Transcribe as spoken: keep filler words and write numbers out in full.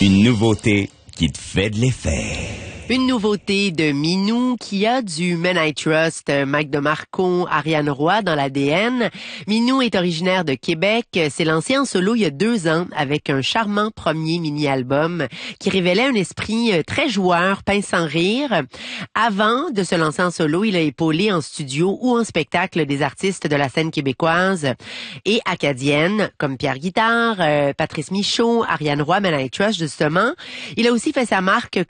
Une nouveauté qui te fait de l'effet. Une nouveauté de Minou qui a du Men I Trust, Mike DeMarco, Ariane Roy dans l'A D N. Minou est originaire de Québec, s'est lancé en solo il y a deux ans avec un charmant premier mini-album qui révélait un esprit très joueur, peint sans rire. Avant de se lancer en solo, il a épaulé en studio ou en spectacle des artistes de la scène québécoise et acadienne comme Pierre Guitard, euh, Patrice Michaud, Ariane Roy, Men I Trust justement. Il a aussi fait sa marque